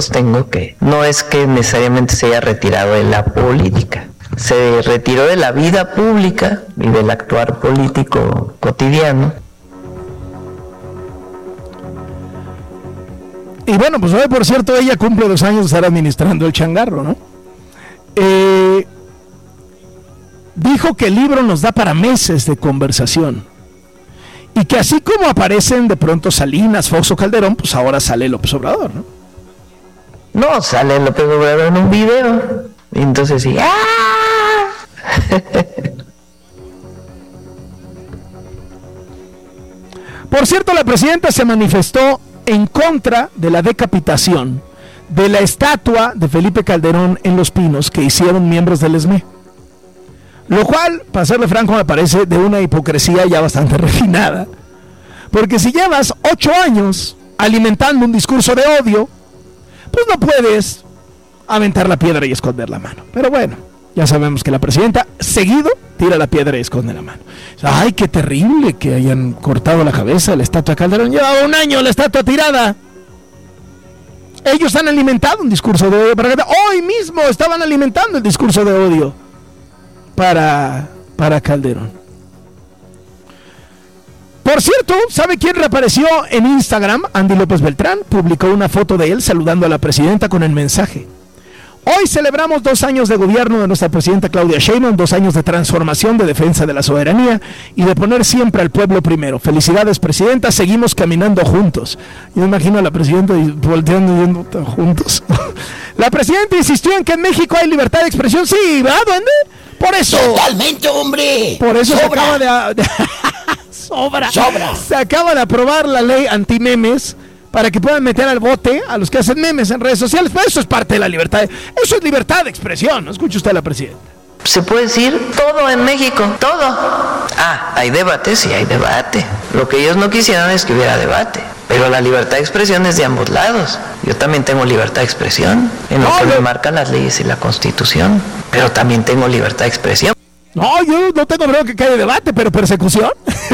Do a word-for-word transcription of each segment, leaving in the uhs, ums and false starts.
sostengo que no es que necesariamente se haya retirado de la política. Se retiró de la vida pública y del actuar político cotidiano. Y bueno, pues hoy, por cierto, ella cumple dos años de estar administrando el changarro, ¿no? Eh, dijo que el libro nos da para meses de conversación. Y que así como aparecen de pronto Salinas, Fox o Calderón, pues ahora sale López Obrador, ¿no? No, sale López Obrador en un video. Y entonces sí, ¡ah! Por cierto, la presidenta se manifestó en contra de la decapitación de la estatua de Felipe Calderón en Los Pinos que hicieron miembros del E S M E. Lo cual, para serle franco, me parece de una hipocresía ya bastante refinada. Porque si llevas ocho años alimentando un discurso de odio, pues no puedes aventar la piedra y esconder la mano. Pero bueno, ya sabemos que la presidenta seguido tira la piedra y esconde la mano. Ay, qué terrible que hayan cortado la cabeza de la estatua de Calderón. Llevaba un año la estatua tirada. Ellos han alimentado un discurso de odio. Para... Hoy mismo estaban alimentando el discurso de odio para, para Calderón. Por cierto, ¿sabe quién reapareció en Instagram? Andy López Beltrán publicó una foto de él saludando a la presidenta con el mensaje: hoy celebramos dos años de gobierno de nuestra presidenta Claudia Sheinbaum, dos años de transformación, de defensa de la soberanía y de poner siempre al pueblo primero. Felicidades, presidenta, seguimos caminando juntos. Yo me imagino a la presidenta volteando y yendo juntos. La presidenta insistió en que en México hay libertad de expresión. Sí, ¿verdad, duende? Por eso. Totalmente, hombre. Por eso Sobra. se acaba de... de Sobra. Sobra. Se acaba de aprobar la ley anti-memes para que puedan meter al bote a los que hacen memes en redes sociales. Pero eso es parte de la libertad. Eso es libertad de expresión. ¿No escucha usted a la presidenta? Se puede decir todo en México, todo. Ah, hay debate, sí hay debate. Lo que ellos no quisieron es que hubiera debate. Pero la libertad de expresión es de ambos lados. Yo también tengo libertad de expresión en lo no, que no. me marcan las leyes y la Constitución. Pero también tengo libertad de expresión. No, yo no tengo problema que caiga debate, pero persecución.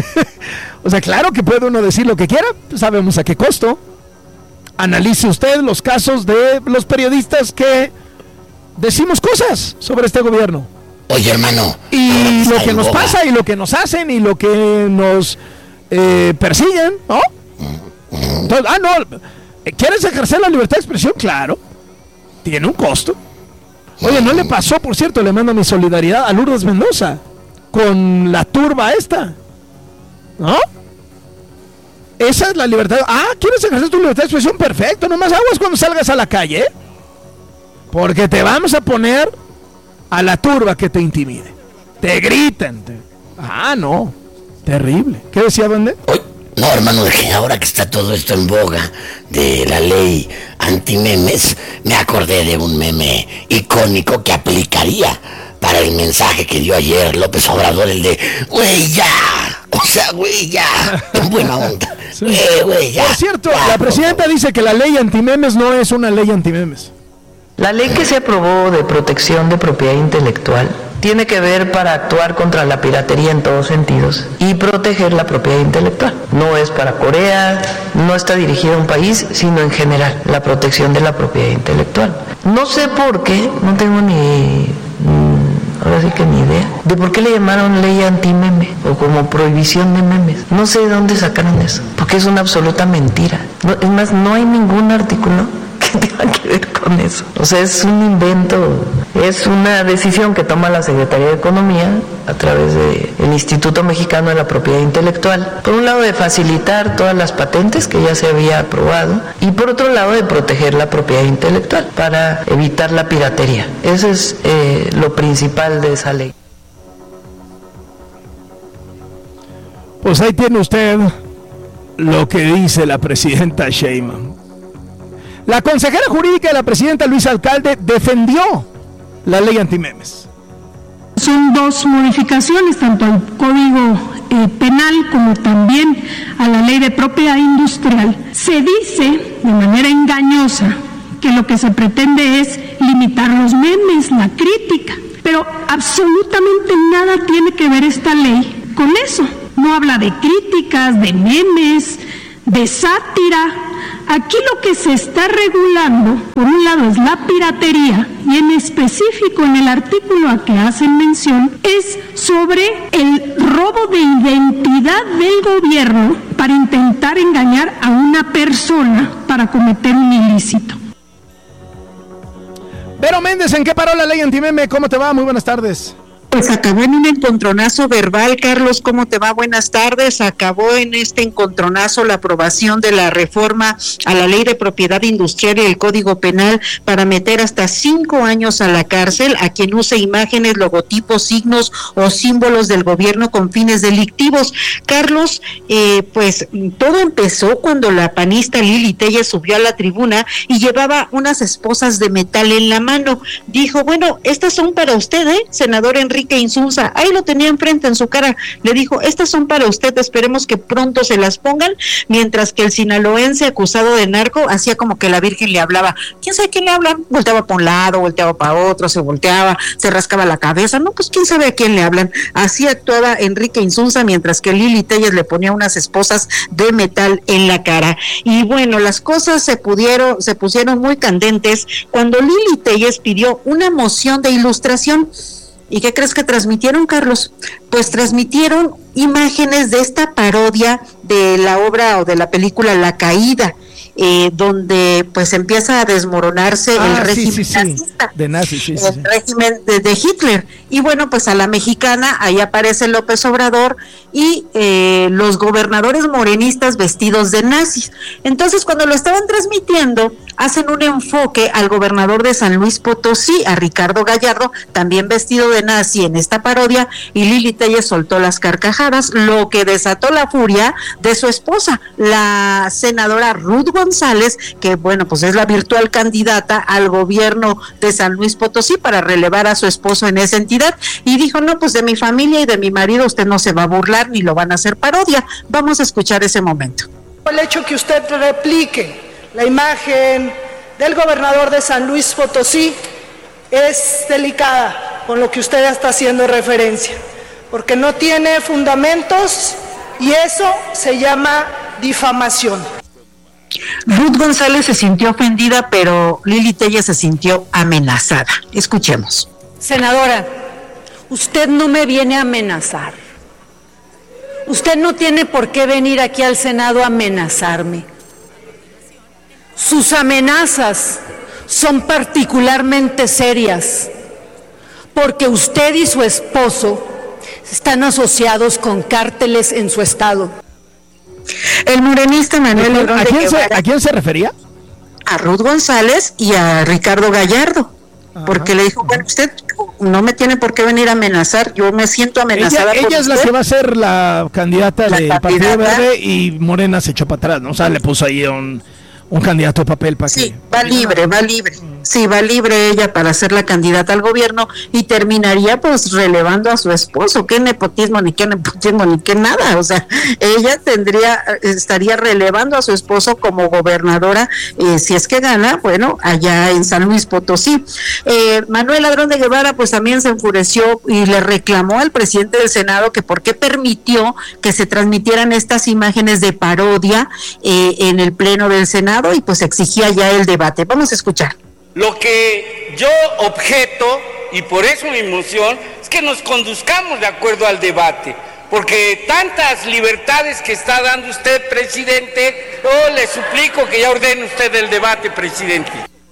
O sea, claro que puede uno decir lo que quiera, sabemos a qué costo. Analice usted los casos de los periodistas que decimos cosas sobre este gobierno. Oye, hermano. Y lo que nos pasa y lo que nos hacen y lo que nos eh, persiguen, ¿no? Entonces, ah, no, ¿quieres ejercer la libertad de expresión? Claro, tiene un costo. Oye, ¿no le pasó, por cierto, le mando mi solidaridad a Lourdes Mendoza con la turba esta? ¿No? Esa es la libertad. Ah, ¿quieres ejercer tu libertad de expresión? Perfecto, nomás aguas cuando salgas a la calle, ¿eh? Porque te vamos a poner a la turba que te intimide. Te gritan. Te... Ah, no, terrible. ¿Qué decía, duende? No, hermano, de que ahora que está todo esto en boga de la ley anti-memes, me acordé de un meme icónico que aplicaría para el mensaje que dio ayer López Obrador, el de güey ya, o sea, güey ya, en buena onda. Sí. Eh, güey, ya. Por cierto, ya, la presidenta por dice que la ley anti-memes no es una ley anti-memes. La ley que se aprobó de protección de propiedad intelectual tiene que ver para actuar contra la piratería en todos sentidos y proteger la propiedad intelectual. No es para Corea, no está dirigida a un país, sino en general, la protección de la propiedad intelectual. No sé por qué, no tengo ni, ahora sí que ni idea, de por qué le llamaron ley anti-meme o como prohibición de memes. No sé de dónde sacaron eso, porque es una absoluta mentira. No, es más, no hay ningún artículo que tenga que ver con eso. O sea, es un invento, es una decisión que toma la Secretaría de Economía a través del Instituto Mexicano de la Propiedad Intelectual. Por un lado, de facilitar todas las patentes que ya se había aprobado y por otro lado, de proteger la propiedad intelectual para evitar la piratería. Eso es eh, lo principal de esa ley. Pues ahí tiene usted lo que dice la presidenta Sheinbaum. La consejera jurídica de la presidenta Luisa Alcalde defendió la ley antimemes. Son dos modificaciones, tanto al Código eh, Penal como también a la Ley de Propiedad Industrial. Se dice de manera engañosa que lo que se pretende es limitar los memes, la crítica, pero absolutamente nada tiene que ver esta ley con eso. No habla de críticas, de memes, de sátira. aquí lo que se está regulando, por un lado, es la piratería, y en específico en el artículo a que hacen mención, es sobre el robo de identidad del gobierno para intentar engañar a una persona para cometer un ilícito. Vero Méndez, ¿en qué paró la ley antimeme? ¿Cómo te va? Muy buenas tardes. Pues acabó en un encontronazo verbal. Carlos, ¿cómo te va? Buenas tardes. Acabó en este encontronazo la aprobación de la reforma a la Ley de Propiedad Industrial y el Código Penal para meter hasta cinco años a la cárcel a quien use imágenes, logotipos, signos o símbolos del gobierno con fines delictivos. Carlos, eh, pues todo empezó cuando la panista Lili Téllez subió a la tribuna y llevaba unas esposas de metal en la mano. Dijo, bueno, estas son para usted, ¿eh, senador Enrique Enrique Insunza? Ahí lo tenía enfrente en su cara, le dijo, estas son para usted, esperemos que pronto se las pongan, mientras que el sinaloense acusado de narco hacía como que la Virgen le hablaba. ¿Quién sabe quién le hablan? Volteaba para un lado, volteaba para otro, se volteaba, se rascaba la cabeza, no, pues quién sabe a quién le hablan. Así actuaba Enrique Insunza, mientras que Lili Téllez le ponía unas esposas de metal en la cara. Y bueno, las cosas se pudieron, se pusieron muy candentes cuando Lili Téllez pidió una moción de ilustración. ¿Y qué crees que transmitieron, Carlos? Pues transmitieron imágenes de esta parodia de la obra o de la película La Caída, eh, donde pues empieza a desmoronarse ah, el régimen sí, sí, sí. nazista, de nazis, sí, el sí, sí. régimen de, de Hitler. Y bueno, pues a la mexicana, ahí aparece López Obrador y eh, los gobernadores morenistas vestidos de nazis. Entonces, cuando lo estaban transmitiendo, hacen un enfoque al gobernador de San Luis Potosí, a Ricardo Gallardo, también vestido de nazi en esta parodia, y Lili Téllez soltó las carcajadas, lo que desató la furia de su esposa, la senadora Ruth González, que bueno, pues es la virtual candidata al gobierno de San Luis Potosí para relevar a su esposo en esa entidad, y dijo, no, pues de mi familia y de mi marido usted no se va a burlar ni lo van a hacer parodia. Vamos a escuchar ese momento. El hecho que usted replique la imagen del gobernador de San Luis Potosí es delicada con lo que usted está haciendo referencia, porque no tiene fundamentos y eso se llama difamación. Ruth González se sintió ofendida, pero Lili Téllez se sintió amenazada. Escuchemos. Senadora, usted no me viene a amenazar. Usted no tiene por qué venir aquí al Senado a amenazarme. Sus amenazas son particularmente serias, porque usted y su esposo están asociados con cárteles en su estado. El morenista Manuel Lebrón ¿A de quién, se, Guevara, ¿A quién se refería? A Ruth González y a Ricardo Gallardo, ajá, porque le dijo, bueno, usted no me tiene por qué venir a amenazar, yo me siento amenazada. Ella, por ella es usted. la que va a ser la candidata la del candidata. Partido Verde, y Morena se echó para atrás, ¿no? O sea, le puso ahí un... un candidato de papel para sí, que... va libre, va libre. Sí, va libre ella para ser la candidata al gobierno y terminaría pues relevando a su esposo. Qué nepotismo, ni qué nepotismo, ni qué nada. O sea, ella tendría, estaría relevando a su esposo como gobernadora, eh, si es que gana, bueno, allá en San Luis Potosí. Eh, Manuel Ladrón de Guevara pues también se enfureció y le reclamó al presidente del Senado que por qué permitió que se transmitieran estas imágenes de parodia eh, en el pleno del Senado, y pues exigía ya el debate. Vamos a escuchar. Lo que yo objeto, y por eso mi moción, es que nos conduzcamos de acuerdo al debate, porque tantas libertades que está dando usted, presidente, yo le suplico que ya ordene usted el debate, presidente.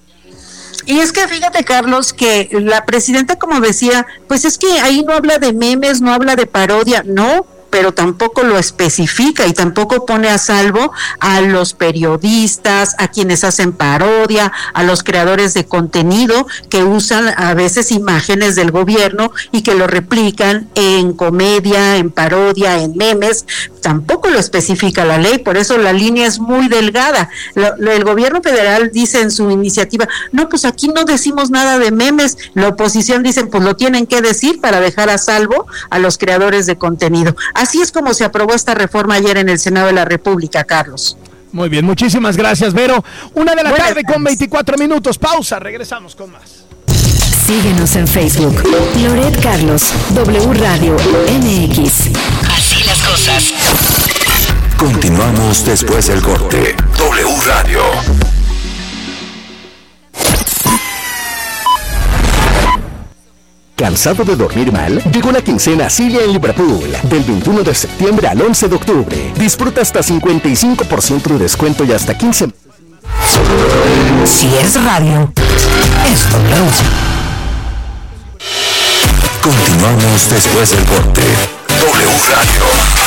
Y es que fíjate, Carlos, que la presidenta, como decía, pues es que ahí no habla de memes, no habla de parodia, no, pero tampoco lo especifica y tampoco pone a salvo a los periodistas, a quienes hacen parodia, a los creadores de contenido que usan a veces imágenes del gobierno y que lo replican en comedia, en parodia, en memes. Tampoco lo especifica la ley, por eso la línea es muy delgada. Lo, lo, el gobierno federal dice en su iniciativa, no, pues aquí no decimos nada de memes. La oposición dicen, pues lo tienen que decir para dejar a salvo a los creadores de contenido. Así es como se aprobó esta reforma ayer en el Senado de la República, Carlos. Muy bien, muchísimas gracias, Vero. Una de la Buenas tarde tardes. con veinticuatro minutos. Pausa, regresamos con más. Síguenos en Facebook, Loret Carlos, W Radio M X. Así las cosas. Continuamos después del corte. W Radio. ¿Cansado de dormir mal? Llegó la quincena Cilia en Liverpool. Del veintiuno de septiembre al once de octubre. Disfruta hasta cincuenta y cinco por ciento de descuento y hasta quince... Si es radio, es W. Continuamos después del corte. W Radio.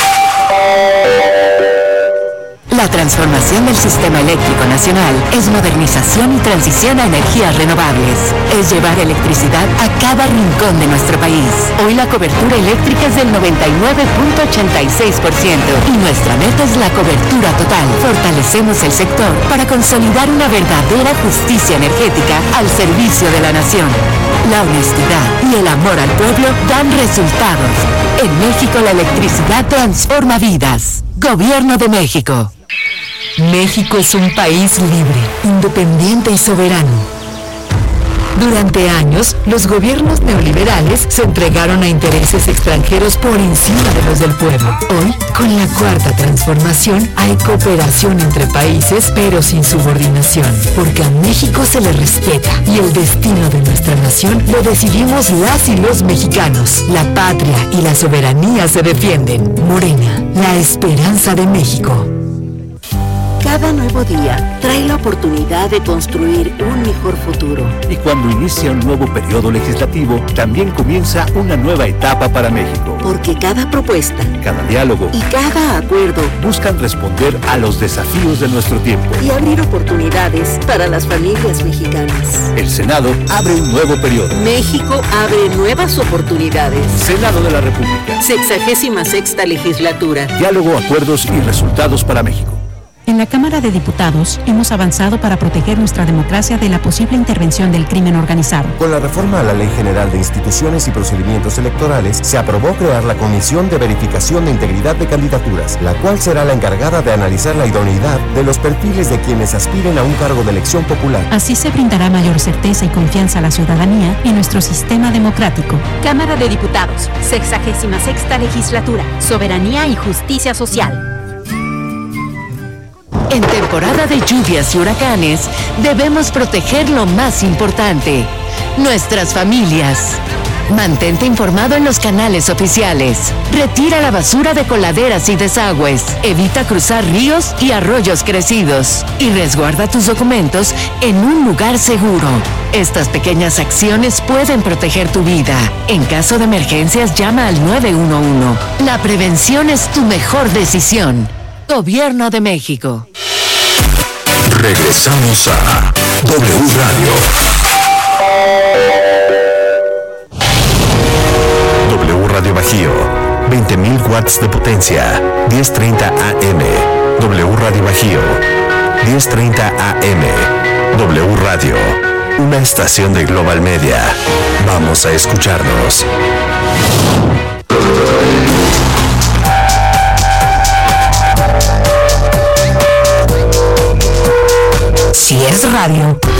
La transformación del sistema eléctrico nacional es modernización y transición a energías renovables. Es llevar electricidad a cada rincón de nuestro país. Hoy la cobertura eléctrica es del noventa y nueve punto ochenta y seis por ciento y nuestra meta es la cobertura total. Fortalecemos el sector para consolidar una verdadera justicia energética al servicio de la nación. La honestidad y el amor al pueblo dan resultados. En México la electricidad transforma vidas. Gobierno de México. México es un país libre, independiente y soberano. Durante años, los gobiernos neoliberales se entregaron a intereses extranjeros por encima de los del pueblo. Hoy, con la cuarta transformación, hay cooperación entre países, pero sin subordinación, porque a México se le respeta y el destino de nuestra nación lo decidimos las y los mexicanos. La patria y la soberanía se defienden. Morena, la esperanza de México. Cada nuevo día trae la oportunidad de construir un mejor futuro. Y cuando inicia un nuevo periodo legislativo, también comienza una nueva etapa para México. Porque cada propuesta, cada diálogo y cada acuerdo buscan responder a los desafíos de nuestro tiempo y abrir oportunidades para las familias mexicanas. El Senado abre un nuevo periodo. México abre nuevas oportunidades. Senado de la República. Sexagésima sexta legislatura. Diálogo, acuerdos y resultados para México. En la Cámara de Diputados hemos avanzado para proteger nuestra democracia de la posible intervención del crimen organizado. Con la reforma a la Ley General de Instituciones y Procedimientos Electorales, se aprobó crear la Comisión de Verificación de Integridad de Candidaturas, la cual será la encargada de analizar la idoneidad de los perfiles de quienes aspiren a un cargo de elección popular. Así se brindará mayor certeza y confianza a la ciudadanía en nuestro sistema democrático. Cámara de Diputados, sexagésima sexta legislatura, soberanía y justicia social. En temporada de lluvias y huracanes, debemos proteger lo más importante, nuestras familias. Mantente informado en los canales oficiales. Retira la basura de coladeras y desagües. Evita cruzar ríos y arroyos crecidos. Y resguarda tus documentos en un lugar seguro. Estas pequeñas acciones pueden proteger tu vida. En caso de emergencias, llama al nueve uno uno. La prevención es tu mejor decisión. Gobierno de México. Regresamos a W Radio. W Radio Bajío, veinte mil watts de potencia, diez treinta A M. W Radio Bajío, diez treinta A M. W Radio, una estación de Global Media. Vamos a escucharnos. Si es radio,